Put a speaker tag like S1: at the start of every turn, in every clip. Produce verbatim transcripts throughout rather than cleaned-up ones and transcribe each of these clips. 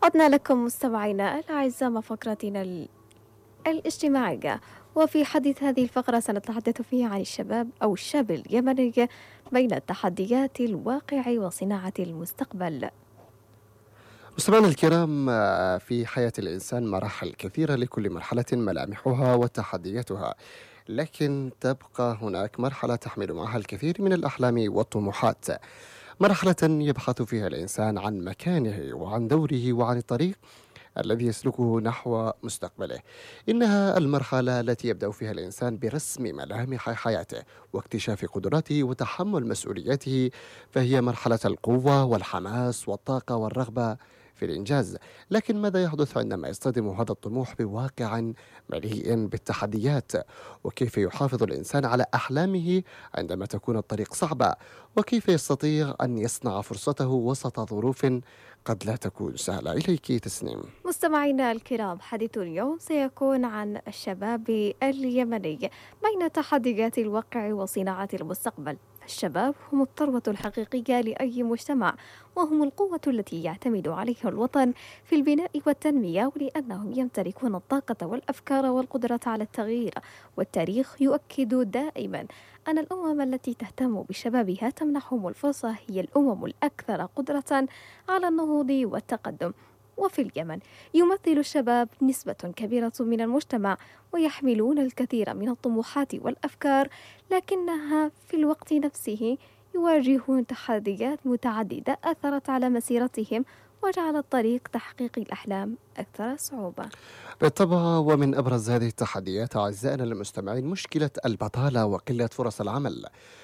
S1: عدنا لكم مستمعينا الأعزاء مع فقرتنا ال- الاجتماعية. وفي حديث هذه الفقرة سنتحدث فيها عن الشباب أو الشاب اليمني بين التحديات الواقع وصناعة المستقبل.
S2: مستمعينا الكرام، آه، في حياة الإنسان مراحل كثيرة، لكل مرحلة ملامحها وتحدياتها، لكن تبقى هناك مرحلة تحمل معها الكثير من الأحلام والطموحات، مرحلة يبحث فيها الإنسان عن مكانه وعن دوره وعن الطريق الذي يسلكه نحو مستقبله. إنها المرحلة التي يبدأ فيها الإنسان برسم ملامح حياته واكتشاف قدراته وتحمل مسؤولياته، فهي مرحلة القوة والحماس والطاقة والرغبة في الإنجاز. لكن ماذا يحدث عندما يصطدم هذا الطموح بواقع مليء بالتحديات؟ وكيف يحافظ الإنسان على أحلامه عندما تكون الطريق صعبة؟ وكيف يستطيع أن يصنع فرصته وسط ظروف قد لا تكون سهلة؟ إليك تسنيم.
S1: مستمعينا الكرام، حديث اليوم سيكون عن الشباب اليمني بين تحديات الواقع وصناعة المستقبل. الشباب هم الثروة الحقيقية لأي مجتمع، وهم القوة التي يعتمد عليها الوطن في البناء والتنمية، ولأنهم يمتلكون الطاقة والأفكار والقدرة على التغيير. والتاريخ يؤكد دائما أن الأمم التي تهتم بشبابها تمنحهم الفرصة هي الأمم الأكثر قدرة على النهوض والتقدم. وفي اليمن يمثل الشباب نسبة كبيرة من المجتمع، ويحملون الكثير من الطموحات والأفكار، لكنها في الوقت نفسه يواجهون تحديات متعددة أثرت على مسيرتهم وجعلت طريق تحقيق الأحلام أكثر صعوبة.
S2: بالطبع، ومن أبرز هذه التحديات أعزائنا المستمعين مشكلة البطالة وقلة فرص العمل.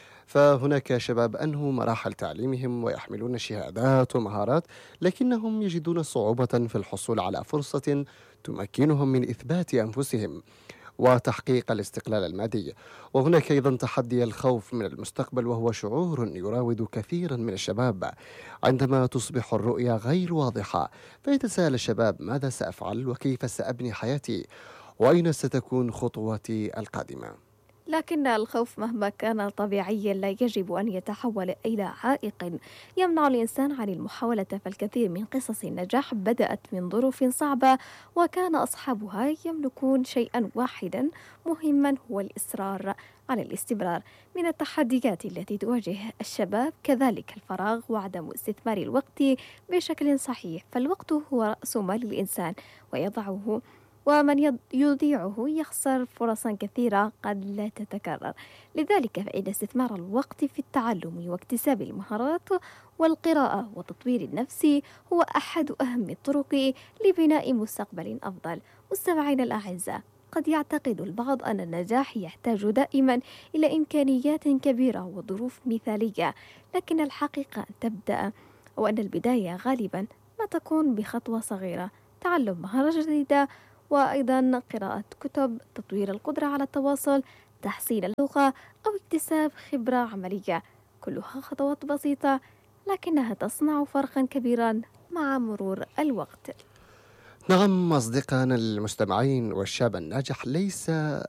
S2: فهناك شباب أنهوا مراحل تعليمهم ويحملون شهادات ومهارات، لكنهم يجدون صعوبة في الحصول على فرصة تمكنهم من إثبات أنفسهم وتحقيق الاستقلال المادي. وهناك أيضا تحدي الخوف من المستقبل، وهو شعور يراود كثيرا من الشباب عندما تصبح الرؤية غير واضحة. فيتساءل الشباب: ماذا سأفعل؟ وكيف سأبني حياتي؟ وأين ستكون خطوتي القادمة؟
S1: لكن الخوف مهما كان طبيعيا لا يجب أن يتحول إلى عائق يمنع الإنسان عن المحاولة. فالكثير من قصص النجاح بدأت من ظروف صعبة وكان أصحابها يملكون شيئا واحدا مهما، هو الإصرار على الاستمرار. من التحديات التي تواجه الشباب كذلك الفراغ وعدم استثمار الوقت بشكل صحيح. فالوقت هو رأس مال الإنسان ويضعه ومن يض- يضيعه يخسر فرصا كثيرة قد لا تتكرر. لذلك فإن استثمار الوقت في التعلم واكتساب المهارات والقراءة وتطوير النفس هو أحد أهم الطرق لبناء مستقبل أفضل. مستمعينا الأعزاء، قد يعتقد البعض أن النجاح يحتاج دائما إلى إمكانيات كبيرة وظروف مثالية، لكن الحقيقة أن تبدأ أو أن البداية غالبا ما تكون بخطوة صغيرة: تعلم مهارة جديدة، وأيضا قراءة كتب، تطوير القدرة على التواصل، تحسين اللغة، أو اكتساب خبرة عملية. كلها خطوات بسيطة لكنها تصنع فرقا كبيرا مع مرور الوقت.
S2: نعم أصدقائنا المستمعين، والشاب الناجح ليس